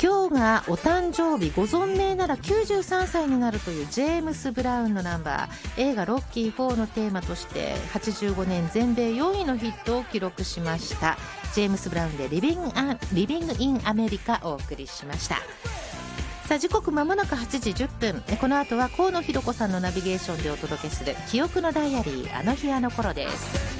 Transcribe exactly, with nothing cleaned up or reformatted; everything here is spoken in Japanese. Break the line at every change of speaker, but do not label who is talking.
今日がお誕生日、ご存命ならきゅうじゅうさんさいになるというジェームス・ブラウンのナンバー、映画ロッキーフォーのテーマとしてはちじゅうごねん全米よんいのヒットを記録しました。ジェームス・ブラウンでリビング・アンリビング・イン・アメリカをお送りしました。さあ時刻まもなくはちじじゅっぷん、この後は河野ひろ子さんのナビゲーションでお届けする記憶のダイアリー、あの日あの頃です。